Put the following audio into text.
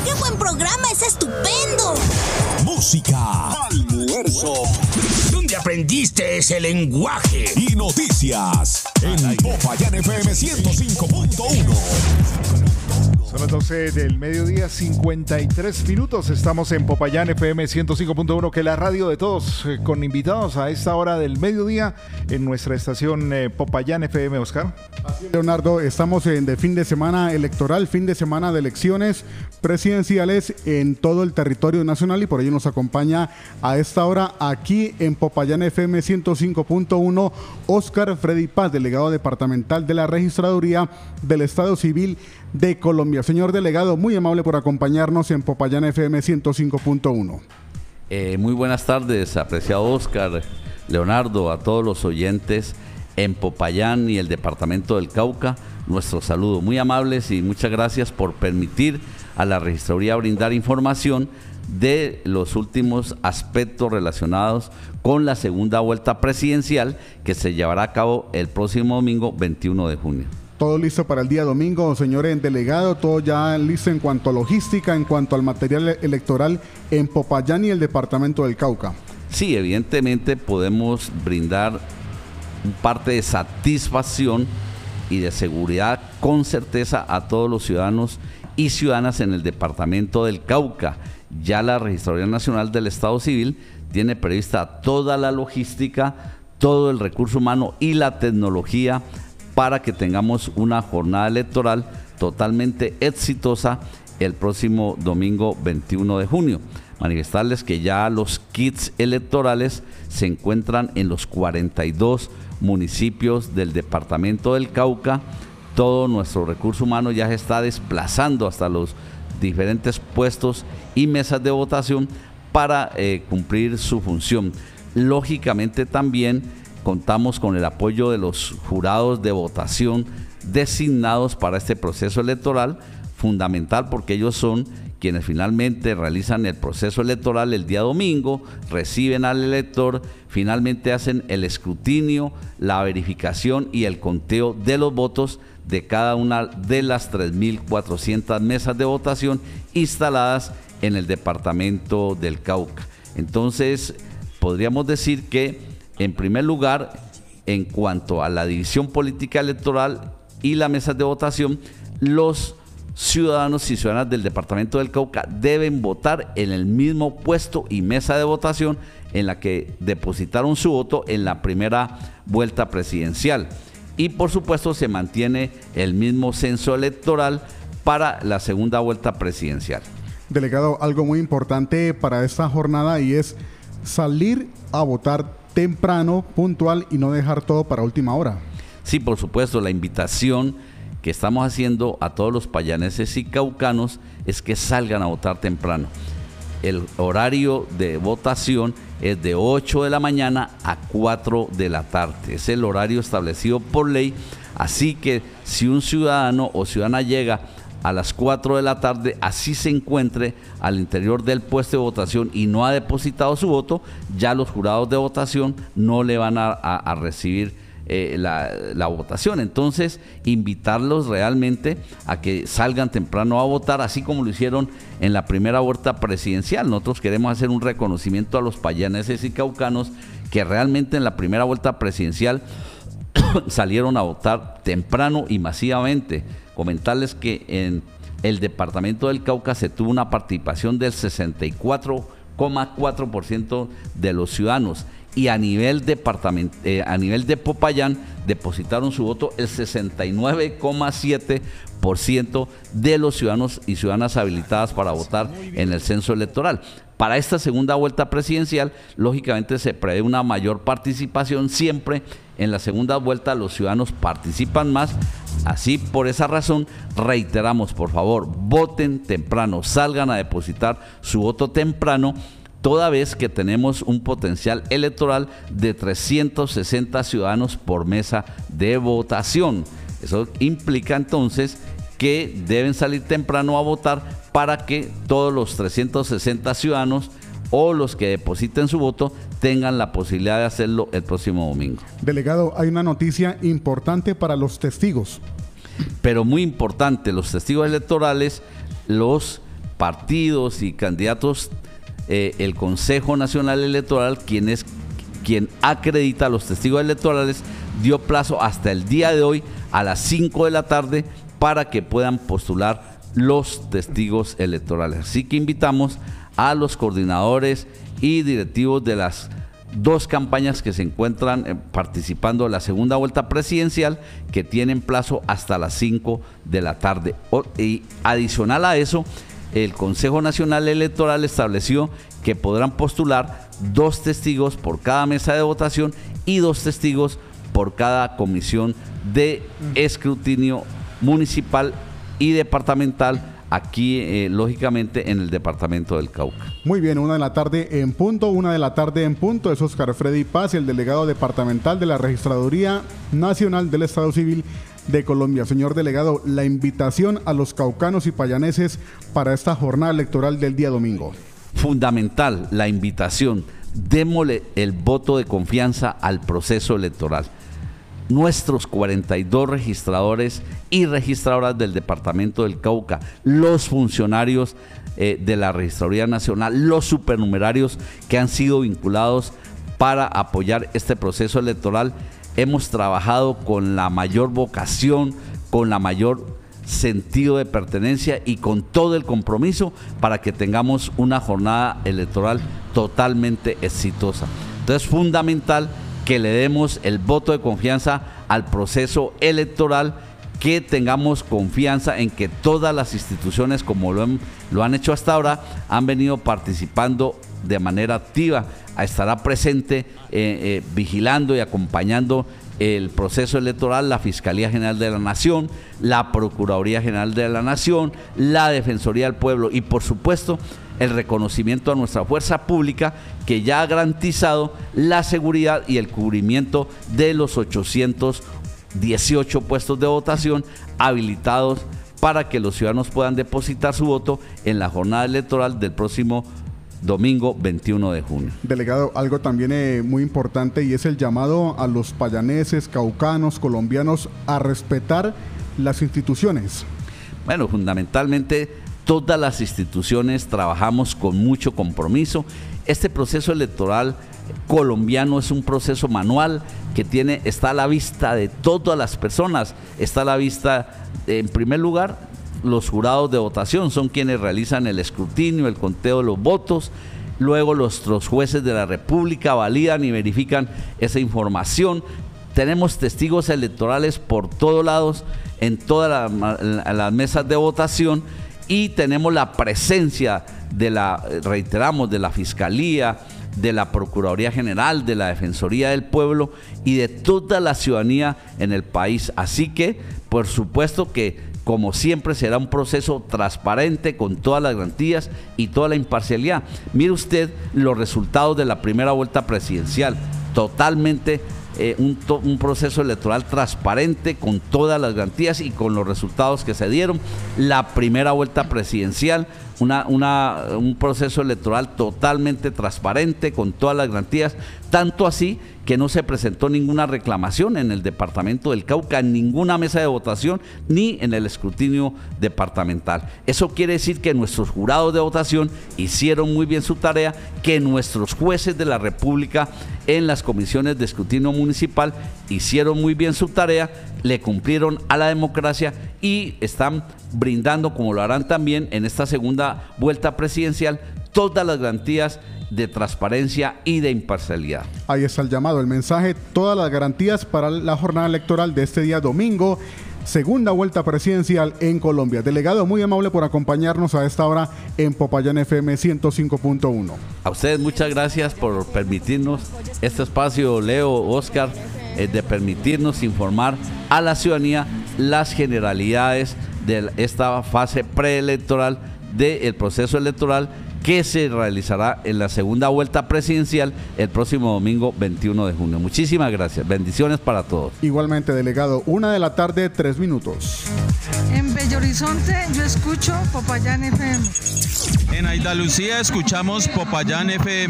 ¡Qué buen programa! ¡Es estupendo! Música, almuerzo, ¿dónde aprendiste ese lenguaje? Y noticias en Popayán FM 105.1. Son las 12 del mediodía, 53 minutos. Estamos en Popayán FM 105.1, que es la radio de todos, con invitados a esta hora del mediodía en nuestra estación Popayán FM. Oscar. Así es, Leonardo, estamos de fin de semana electoral, fin de semana de elecciones presidenciales en todo el territorio nacional, y por ello nos acompaña a esta hora aquí en Popayán FM 105.1 Oscar Freddy Paz, delegado departamental de la Registraduría del Estado Civil de Colombia. Señor delegado, muy amable por acompañarnos en Popayán FM 105.1. Muy buenas tardes, apreciado Oscar, Leonardo, a todos los oyentes en Popayán y el departamento del Cauca. Nuestro saludo, muy amables, y muchas gracias por permitir a la Registraduría brindar información de los últimos aspectos relacionados con la segunda vuelta presidencial que se llevará a cabo el próximo domingo 21 de junio. Todo listo para el día domingo, señor delegado, todo ya listo en cuanto a logística, en cuanto al material electoral en Popayán y el departamento del Cauca. Sí, evidentemente podemos brindar parte de satisfacción y de seguridad con certeza a todos los ciudadanos y ciudadanas en el departamento del Cauca. Ya la Registraduría Nacional del Estado Civil tiene prevista toda la logística, todo el recurso humano y la tecnología para que tengamos una jornada electoral totalmente exitosa el próximo domingo 21 de junio. Manifestarles que ya los kits electorales se encuentran en los 42 municipios del departamento del Cauca. Todo nuestro recurso humano ya se está desplazando hasta los diferentes puestos y mesas de votación para cumplir su función. Lógicamente también contamos con el apoyo de los jurados de votación designados para este proceso electoral, fundamental porque ellos son quienes finalmente realizan el proceso electoral el día domingo, reciben al elector, finalmente hacen el escrutinio, la verificación y el conteo de los votos de cada una de las 3.400 mesas de votación instaladas en el departamento del Cauca. Entonces, podríamos decir que, en primer lugar, en cuanto a la división política electoral y las mesas de votación, los ciudadanos y ciudadanas del departamento del Cauca deben votar en el mismo puesto y mesa de votación en la que depositaron su voto en la primera vuelta presidencial. Y por supuesto se mantiene el mismo censo electoral para la segunda vuelta presidencial. Delegado, algo muy importante para esta jornada, y es salir a votar temprano, puntual, y no dejar todo para última hora. Sí, por supuesto, la invitación que estamos haciendo a todos los payaneses y caucanos es que salgan a votar temprano. El horario de votación es de 8 de la mañana a 4 de la tarde. Es el horario establecido por ley, así que si un ciudadano o ciudadana llega a las 4 de la tarde, así se encuentre al interior del puesto de votación y no ha depositado su voto, ya los jurados de votación no le van a recibir la votación. Entonces, invitarlos realmente a que salgan temprano a votar, así como lo hicieron en la primera vuelta presidencial. Nosotros queremos hacer un reconocimiento a los payaneses y caucanos que realmente en la primera vuelta presidencial salieron a votar temprano y masivamente. Comentarles que en el departamento del Cauca se tuvo una participación del 64,4% de los ciudadanos, y a nivel de Popayán depositaron su voto el 69,7% de los ciudadanos y ciudadanas habilitadas para votar en el censo electoral. Para esta segunda vuelta presidencial, lógicamente se prevé una mayor participación. Siempre en la segunda vuelta los ciudadanos participan más. Así, por esa razón, reiteramos, por favor, voten temprano, salgan a depositar su voto temprano, toda vez que tenemos un potencial electoral de 360 ciudadanos por mesa de votación. Eso implica entonces que deben salir temprano a votar para que todos los 360 ciudadanos o los que depositen su voto tengan la posibilidad de hacerlo el próximo domingo. Delegado, hay una noticia importante para los testigos. Pero muy importante, los testigos electorales los partidos y candidatos, el Consejo Nacional Electoral, quien acredita a los testigos electorales, dio plazo hasta el día de hoy a las 5 de la tarde para que puedan postular los testigos electorales. Así que invitamos a los coordinadores y directivos de las dos campañas que se encuentran participando en la segunda vuelta presidencial, que tienen plazo hasta las 5 de la tarde. Y adicional a eso, el Consejo Nacional Electoral estableció que podrán postular 2 testigos por cada mesa de votación y 2 testigos por cada comisión de escrutinio municipal y departamental, aquí lógicamente en el departamento del Cauca. Muy bien, 1 de la tarde en punto, es Oscar Freddy Paz, el delegado departamental de la Registraduría Nacional del Estado Civil de Colombia. Señor delegado, la invitación a los caucanos y payaneses para esta jornada electoral del día domingo. Fundamental la invitación, démosle el voto de confianza al proceso electoral. Nuestros 42 registradores y registradoras del departamento del Cauca, los funcionarios de la Registraduría Nacional, los supernumerarios que han sido vinculados para apoyar este proceso electoral, hemos trabajado con la mayor vocación, con la mayor sentido de pertenencia y con todo el compromiso para que tengamos una jornada electoral totalmente exitosa. Entonces, fundamental que le demos el voto de confianza al proceso electoral, que tengamos confianza en que todas las instituciones, como lo han hecho hasta ahora, han venido participando de manera activa. Estará presente vigilando y acompañando el proceso electoral la Fiscalía General de la Nación, la Procuraduría General de la Nación, la Defensoría del Pueblo y, por supuesto, el reconocimiento a nuestra fuerza pública, que ya ha garantizado la seguridad y el cubrimiento de los 818 puestos de votación habilitados para que los ciudadanos puedan depositar su voto en la jornada electoral del próximo domingo 21 de junio. Delegado, algo también muy importante, y es el llamado a los payaneses, caucanos, colombianos a respetar las instituciones. Bueno, fundamentalmente todas las instituciones trabajamos con mucho compromiso. Este proceso electoral colombiano es un proceso manual que está a la vista de todas las personas. Está a la vista, en primer lugar, los jurados de votación son quienes realizan el escrutinio, el conteo de los votos. Luego nuestros jueces de la República validan y verifican esa información. Tenemos testigos electorales por todos lados, en todas las mesas de votación, y tenemos la presencia de la Fiscalía, de la Procuraduría General, de la Defensoría del Pueblo y de toda la ciudadanía en el país. Así que, por supuesto que, como siempre, será un proceso transparente, con todas las garantías y toda la imparcialidad. Mire usted los resultados de la primera vuelta presidencial, totalmente un proceso electoral transparente, con todas las garantías y con los resultados que se dieron. La primera vuelta presidencial, un proceso electoral totalmente transparente, con todas las garantías, tanto así que no se presentó ninguna reclamación en el departamento del Cauca, en ninguna mesa de votación, ni en el escrutinio departamental. Eso quiere decir que nuestros jurados de votación hicieron muy bien su tarea, que nuestros jueces de la República en las comisiones de escrutinio municipal hicieron muy bien su tarea, le cumplieron a la democracia y están brindando, como lo harán también en esta segunda vuelta presidencial, todas las garantías de transparencia y de imparcialidad. Ahí está el llamado, el mensaje, todas las garantías para la jornada electoral de este día domingo, segunda vuelta presidencial en Colombia. Delegado, muy amable por acompañarnos a esta hora en Popayán FM 105.1. A ustedes muchas gracias por permitirnos este espacio, Leo, Oscar, de permitirnos informar a la ciudadanía las generalidades de esta fase preelectoral del proceso electoral que se realizará en la segunda vuelta presidencial el próximo domingo 21 de junio. Muchísimas gracias. Bendiciones para todos. Igualmente, delegado, 1 de la tarde, 3 minutos. En Bello Horizonte yo escucho Popayán FM. En Andalucía escuchamos Popayán FM.